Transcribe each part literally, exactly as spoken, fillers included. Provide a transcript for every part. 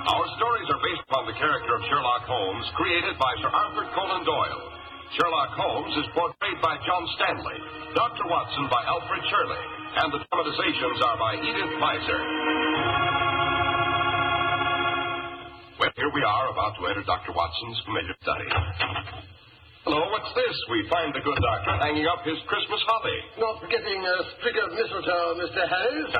Our stories are based upon the character of Sherlock Holmes, created by Sir Arthur Conan Doyle. Sherlock Holmes is portrayed by John Stanley, Doctor Watson by Alfred Shirley, and the dramatizations are by Edith Meiser. Well, here we are, about to enter Doctor Watson's familiar study. Hello, what's this? We find the good doctor hanging up his Christmas holly. Not forgetting a sprig of mistletoe, Mister Harris.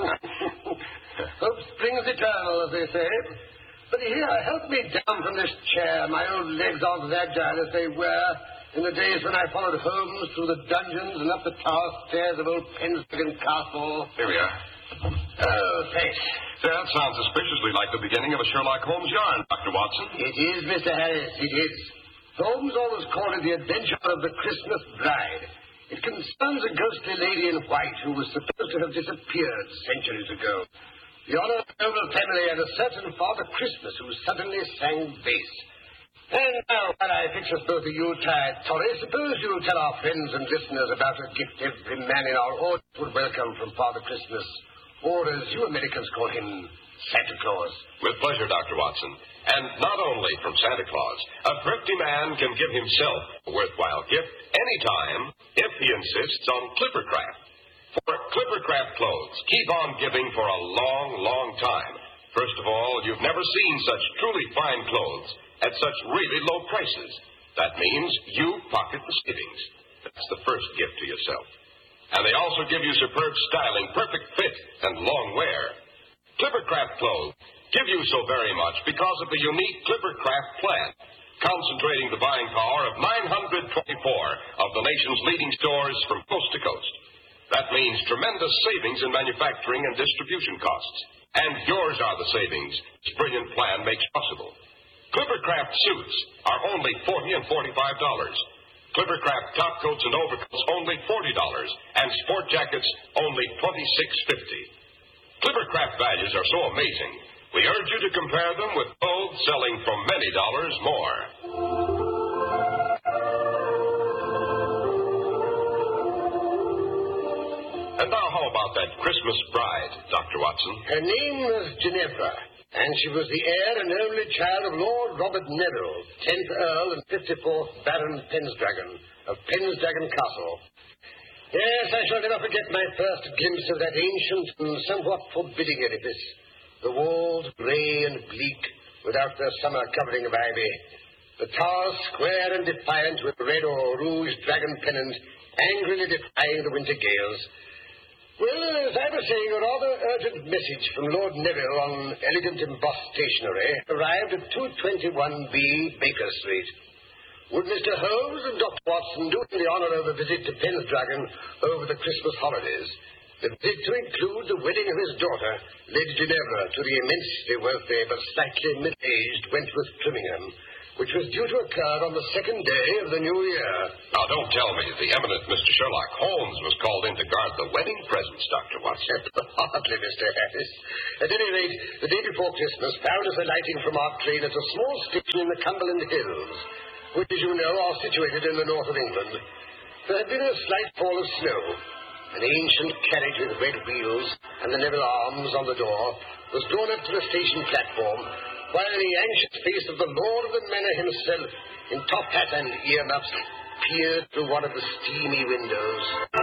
Hope springs eternal, as they say. But here, help me down from this chair. My old legs aren't as agile as they were in the days when I followed Holmes through the dungeons and up the tower stairs of old Pendragon Castle. Here we are. Oh, thanks. That sounds suspiciously like the beginning of a Sherlock Holmes yarn, Doctor Watson. It is, Mister Harris, it is. Holmes always called it the adventure of the Christmas bride. It concerns a ghostly lady in white who was supposed to have disappeared centuries ago. The honor of the noble family and a certain Father Christmas who suddenly sang bass. And now, while I fix us both a Yuletide toy, suppose you'll tell our friends and listeners about a gift every man in our audience would welcome from Father Christmas, or as you Americans call him, Santa Claus. With pleasure, Doctor Watson. And not only from Santa Claus, a thrifty man can give himself a worthwhile gift anytime if he insists on Clippercraft. For Clippercraft clothes keep on giving for a long, long time. First of all, you've never seen such truly fine clothes at such really low prices. That means you pocket the savings. That's the first gift to yourself. And they also give you superb styling, perfect fit, and long wear. Clippercraft clothes give you so very much because of the unique Clippercraft plan, concentrating the buying power of nine hundred twenty-four of the nation's leading stores from coast to coast. That means tremendous savings in manufacturing and distribution costs. And yours are the savings this brilliant plan makes possible. Clippercraft suits are only forty dollars and forty-five dollars. Clippercraft top coats and overcoats only forty dollars. And sport jackets only twenty-six fifty. Clippercraft values are so amazing, we urge you to compare them with clothes selling for many dollars more. And now, how about that Christmas bride, Doctor Watson? Her name was Ginevra, and she was the heir and only child of Lord Robert Neville, tenth Earl and fifty-fourth Baron Pendragon of Pendragon Castle. Yes, I shall never forget my first glimpse of that ancient and somewhat forbidding edifice. The walls grey and bleak, without their summer covering of ivy. The towers square and defiant with red or rouge dragon pennant, angrily defying the winter gales. Well, as I was saying, a rather urgent message from Lord Neville on elegant embossed stationery arrived at two twenty-one B Baker Street. Would Mister Holmes and Doctor Watson do him the honor of a visit to Pendragon over the Christmas holidays? The visit to include the wedding of his daughter, Lady Ginevra, to the immensely wealthy but slightly middle-aged Wentworth Trimmingham, which was due to occur on the second day of the new year. Now, don't tell me the eminent Mister Sherlock Holmes was called in to guard the wedding presents, Doctor Watson. Hardly, Mister Harris. At any rate, the day before Christmas found us alighting from our train at a small station in the Cumberland Hills, which, as you know, are situated in the north of England. There had been a slight fall of snow. An ancient carriage with red wheels and the Neville arms on the door was drawn up to the station platform, while the anxious face of the Lord of the Manor himself, in top hat and earmuffs, peered through one of the steamy windows.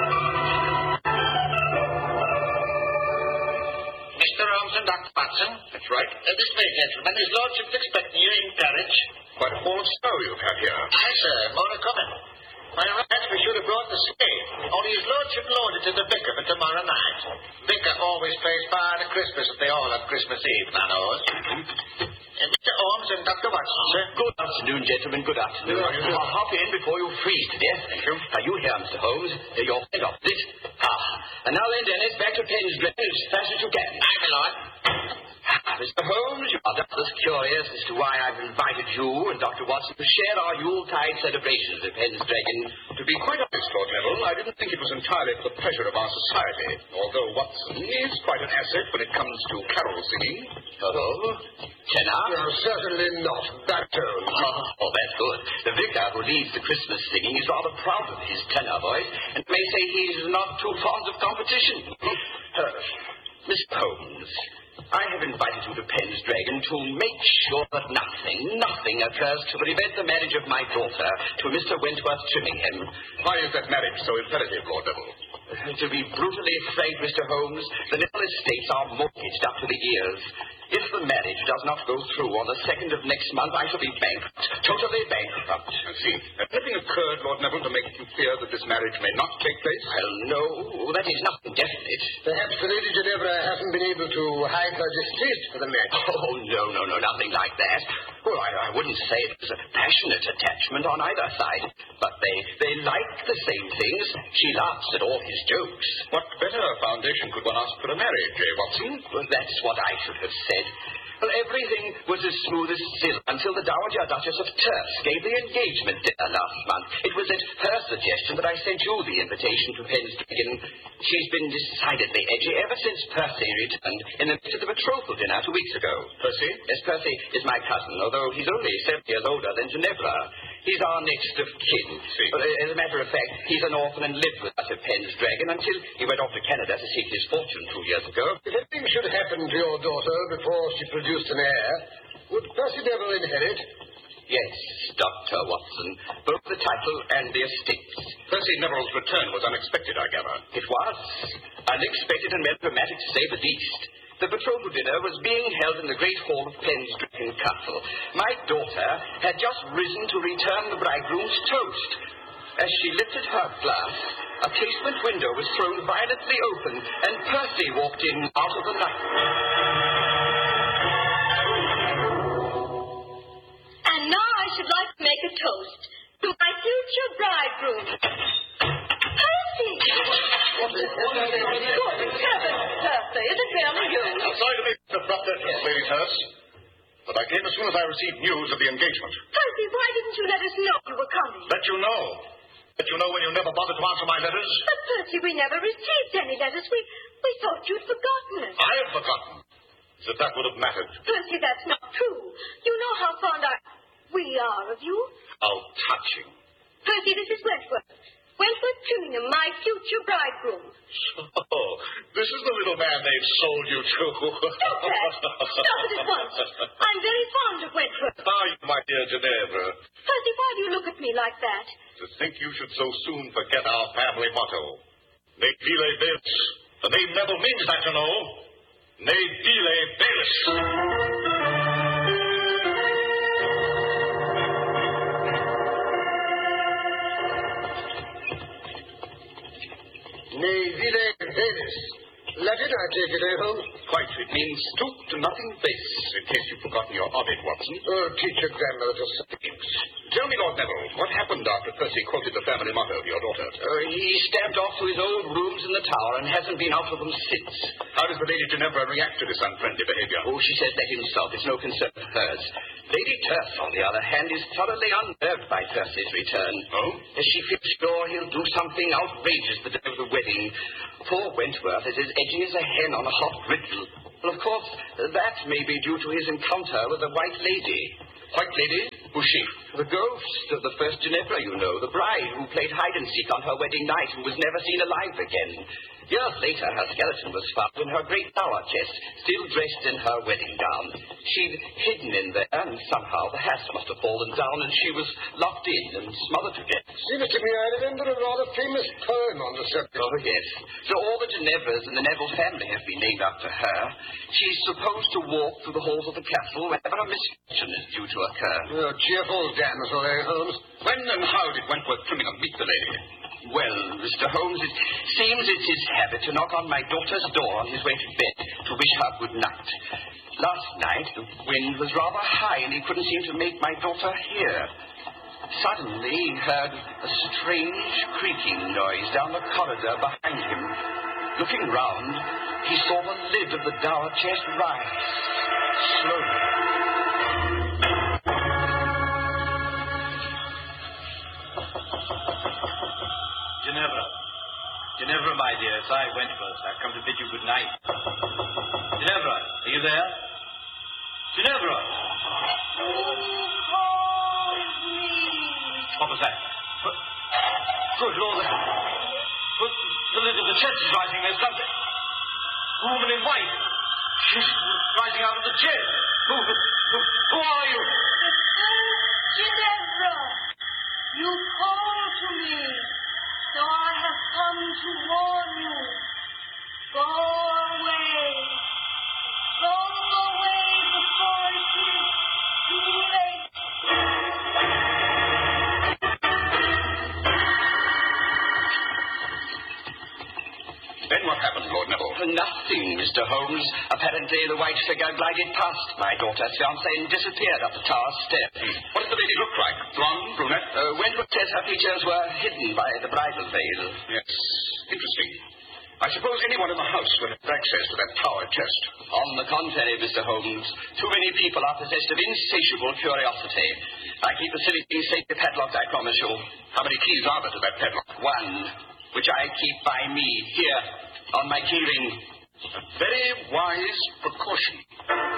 Mister Holmes and Doctor Watson? That's right. Uh, this way, gentlemen. His lordship's expecting you in carriage. Quite a fall of snow you've had here. Aye, sir. More are coming. By rights, we should have brought the sleigh. Only his lordship loaned it to the vicar for tomorrow night. Vicar always plays Father Christmas if they all have Christmas Eve, man knows. And Mister Holmes and Doctor Watson, sir. Good afternoon, gentlemen. Good afternoon. I'll hop in before you freeze to death. Thank you. Are you here, Mister Holmes? Uh, your head off this. Ah. And now then, Dennis, back to Pendragon as fast as you can. Aye, my lord. Mister Holmes, you are doubtless curious as to why I've invited you and Doctor Watson to share our Yuletide celebrations at Pendragon. To be quite honest, Lord Neville, I didn't think it was entirely for the pleasure of our society, although Watson is quite an asset when it comes to carol singing. Oh? Tenor? No, certainly not. Baritone. Oh, oh, that's good. The vicar who leads the Christmas singing is rather proud of his tenor voice, and may say he's not too fond of competition. Uh, Mister Holmes, I have invited you to Pendragon to make sure that nothing, nothing occurs to prevent the marriage of my daughter to Mister Wentworth Trimmingham. Why is that marriage so imperative, Lord Neville? To be brutally frank, Mister Holmes, the Neville estates are mortgaged up to the ears. If the marriage does not go through on the second of next month, I shall be bankrupt, totally bankrupt. I see. Has anything occurred, Lord Neville, to make you fear that this marriage may not take place? Well, no, that is nothing definite. Perhaps the Lady Ginevra hasn't been able to hide her distaste for the match. Oh, no, no, no, nothing like that. Well, I, I wouldn't say there's a passionate attachment on either side, but they, they like the same things. She laughs at all his jokes. What better foundation could one ask for a marriage, eh, Watson? Well, that's what I should have said. Well, everything was as smooth as silk until the Dowager Duchess of Terce gave the engagement dinner last month. It was at her suggestion that I sent you the invitation to Pendragon. She's been decidedly edgy ever since Percy returned in the midst of the betrothal dinner two weeks ago. Percy? Yes, Percy is my cousin, although he's only seven years older than Ginevra. He's our next of kin. See. But, uh, as a matter of fact, he's an orphan and lived with us at Pendragon until he went off to Canada to seek his fortune two years ago. If anything should happen to your daughter before she produced an heir, would Percy Neville inherit? Yes, Doctor Watson. Both the title and the estates. Percy Neville's return was unexpected, I gather. It was. Unexpected and melodramatic, to say the least. The betrothal dinner was being held in the great hall of Pendragon Castle. My daughter had just risen to return the bridegroom's toast. As she lifted her glass, a casement window was thrown violently open, and Percy walked in out of the night. And now I should like to make a toast to my future bridegroom. Percy! Good heavens, Percy, is it really you? I'm sorry to make the abrupt entrance, Lady Terce, but I came as soon as I received news of the engagement. Percy, why didn't you let us know you were coming? Let you know. Let you know when you never bothered to answer my letters. But, Percy, we never received any letters. We, we thought you'd forgotten us. I have forgotten. As if that would have mattered. Percy, that's not true. You know how fond I... we are of you. How touching. Percy, this is Wentworth. Wentworth Trimmingham, my future bridegroom. Oh, this is the little man they've sold you to. Stop that. Stop it at once. I'm very fond of Wentworth. Are you, my dear Ginevra? Percy, why do you look at me like that? To think you should so soon forget our family motto. Ne dile velis. The name Neville means that, you know. Ne dile velis. Ne vile velis. Latin, I take it, eh, Holmes? Quite. It means stoop to nothing base, in case you've forgotten your orbit, Watson. Oh, teach your grandmother to speak. Tell me, Lord Neville, what happened after Percy quoted the family motto to your daughter? Uh, he stamped off to his old rooms in the tower and hasn't been out of them since. How does the Lady Ginevra react to this unfriendly behavior? Oh, she says that himself. It's no concern of hers. Lady Terce, on the other hand, is thoroughly unnerved by Percy's return. Oh? As she feels sure he'll do something outrageous the day of the wedding. Poor Wentworth is as edgy as a hen on a hot griddle. Well, of course, that may be due to his encounter with the White Lady. White Lady? Who's she? The ghost of the first Ginevra, you know, the bride who played hide-and-seek on her wedding night and was never seen alive again. Years later, her skeleton was found in her great dower chest, still dressed in her wedding gown. She'd hidden in there, and somehow the hasp must have fallen down, and she was locked in and smothered to death. Seems to me I remember a rather famous poem on the subject. Oh, yes. So all the Ginevras in the Neville family have been named after her. She's supposed to walk through the halls of the castle whenever a misfortune is due to occur. Oh, cheerful damsel, eh, Holmes? When and how did Wentworth Trimmingham meet the lady? Well, Mister Holmes, it seems it's his habit to knock on my daughter's door on his way to bed to wish her good night. Last night, the wind was rather high and he couldn't seem to make my daughter hear. Suddenly, he heard a strange creaking noise down the corridor behind him. Looking round, he saw the lid of the dower chest rise slowly. Ginevra. Ginevra, my dear, it's I, Wentworth. I've come to bid you good night. Ginevra, are you there? Ginevra! What was that? What? Good Lord, the, the lid of the chest is rising. There's something. A woman in white. She's rising out of the chair. Who, who, who are you? Ginevra, you called to me, so I have come to warn you. Go away. Go away before it is too late. Then what happened, Lord Neville? Nothing, Mister Holmes. Apparently, the white figure glided past my daughter's fiancé and disappeared up the tower stairs. Hmm. What did the lady look like? Blonde, brunette? Uh, Wentworth says her features were hidden by the bridal veil. Yes. Interesting. I suppose anyone in the house would have access to that tower chest. On the contrary, Mister Holmes, too many people are possessed of insatiable curiosity. I keep the silly thing safely padlocked, I promise you. How many keys are there to that padlock? One, which I keep by me, here, on my key ring. A very wise precaution.